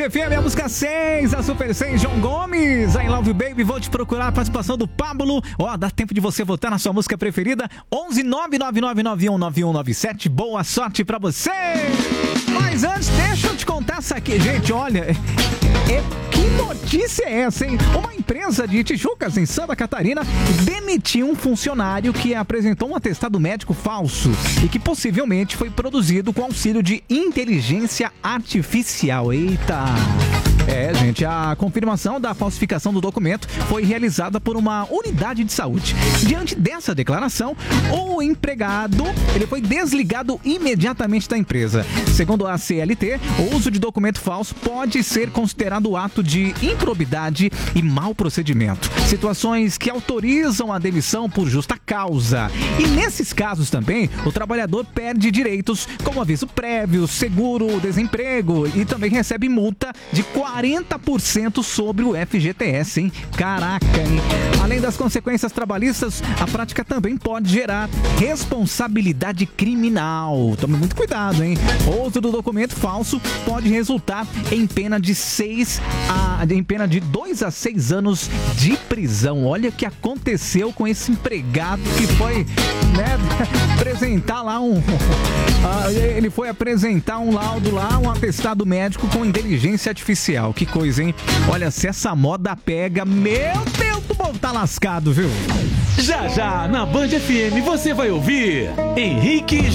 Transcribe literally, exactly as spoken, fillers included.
F M, a música seis, a Super seis, João Gomes, I Love You Baby, vou te procurar, a participação do Pablo. Ó, dá tempo de você votar na sua música preferida, onze nove nove nove nove um nove um nove sete, boa sorte pra você! Mas antes, deixa eu te contar essa aqui, gente, olha, é, que notícia é essa, hein? Uma empresa de Tijucas, em Santa Catarina, demitiu um funcionário que apresentou um atestado médico falso e que possivelmente foi produzido com auxílio de inteligência artificial. Eita! É, gente, a confirmação da falsificação do documento foi realizada por uma unidade de saúde. Diante dessa declaração, o empregado ele foi desligado imediatamente da empresa. Segundo a C L T, o uso de documento falso pode ser considerado ato de improbidade e mau procedimento. Situações que autorizam a demissão por justa causa. E nesses casos também, o trabalhador perde direitos como aviso prévio, seguro, desemprego e também recebe multa de quarenta por cento sobre o F G T S, hein? Caraca, hein? Além das consequências trabalhistas, a prática também pode gerar responsabilidade criminal. Tome muito cuidado, hein? O uso do documento falso pode resultar em pena de seis a, em pena de dois a seis anos de prisão. Olha o que aconteceu com esse empregado que foi, né, apresentar lá um... Uh, ele foi apresentar um laudo lá, um atestado médico com inteligência artificial. Que coisa, hein? Olha, se essa moda pega, meu Deus, o povo tá lascado, viu? Já, já, na Band F M você vai ouvir Henrique